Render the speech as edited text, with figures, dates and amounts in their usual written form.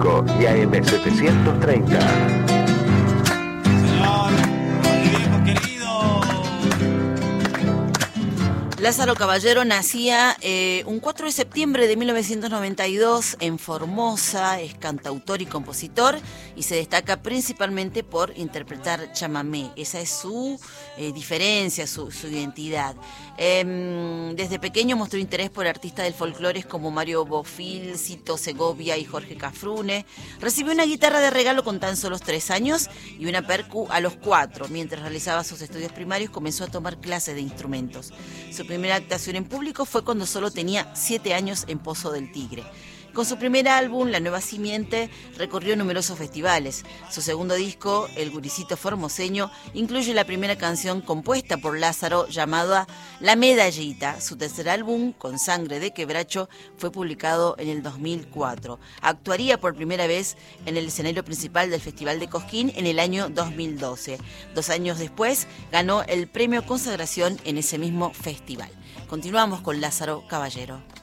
y AM730. Señor, viejo querido. Lázaro Caballero nacía un 4 de septiembre de 1992 en Formosa, es cantautor y compositor y se destaca principalmente por interpretar chamamé. Esa es su diferencia, su identidad. Desde pequeño mostró interés por artistas del folclore como Mario Bofill, Cito Segovia y Jorge Cafrune. Recibió una guitarra de regalo con tan solo 3 años y una percu a los 4. Mientras realizaba sus estudios primarios comenzó a tomar clases de instrumentos. Su primera actuación en público fue cuando solo tenía 7 años en Pozo del Tigre. Con su primer álbum, La Nueva Simiente, recorrió numerosos festivales. Su segundo disco, El Guricito Formoseño, incluye la primera canción compuesta por Lázaro llamada La Medallita. Su tercer álbum, Con Sangre de Quebracho, fue publicado en el 2004. Actuaría por primera vez en el escenario principal del Festival de Cosquín en el año 2012. 2 años después, ganó el premio Consagración en ese mismo festival. Continuamos con Lázaro Caballero.